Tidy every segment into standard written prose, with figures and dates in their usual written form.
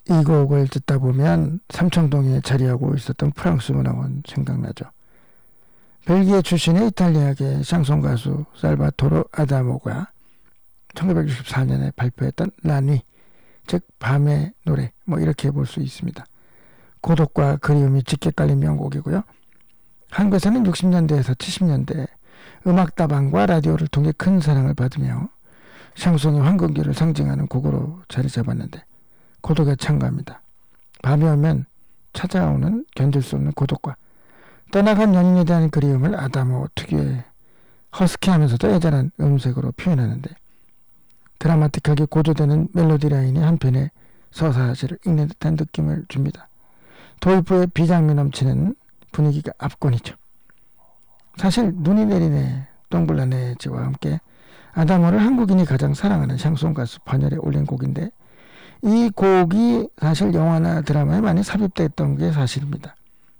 이 곡을 듣다 보면 삼청동에 자리하고 있었던 프랑스 문화원 생각나죠. 벨기에 출신의 이탈리아계 샹송 가수 살바토르 아다모가 1964년에 발표했던 라뉘, 즉 밤의 노래, 이렇게 볼 수 있습니다. 고독과 그리움이 짙게 깔린 명곡이고요. 한국에서는 60년대에서 70년대 음악다방과 라디오를 통해 큰 사랑을 받으며 샹송의 황금기를 상징하는 곡으로 자리 잡았는데 고독에 찬가합니다. 밤이 오면 찾아오는 견딜 수 없는 고독과 떠나간 연인에 대한 그리움을 아다모 특유의 허스키하면서도 애절한 음색으로 표현하는데 드라마틱하게 고조되는 멜로디 라인이 한편의 서사시를 읽는 듯한 느낌을 줍니다. 도입부의 비장미 넘치는 분위기가 압권이죠. 사실 눈이 내리네 똥불나네지와 함께 아다모를 한국인이 가장 사랑하는 샹송 가수 반열에 올린 곡인데 이 곡이 사실 영화나 드라마에 많이 삽입됐던 게 사실입니다.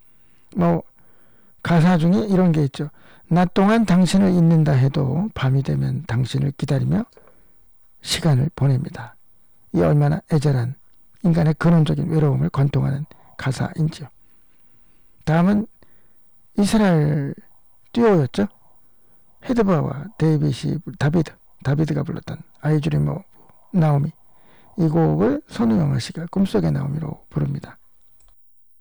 가사 중에 이런 게 있죠. 낮 동안 당신을 잊는다 해도 밤이 되면 당신을 기다리며 시간을 보냅니다. 이 얼마나 애절한 인간의 근원적인 외로움을 관통하는 가사인지요. 다음은 이스라엘 듀오였죠. 헤드바와 다비드가 불렀던 I Dream of Naomi. 이 곡을 손우영아 씨가 꿈속의 나오미로 부릅니다.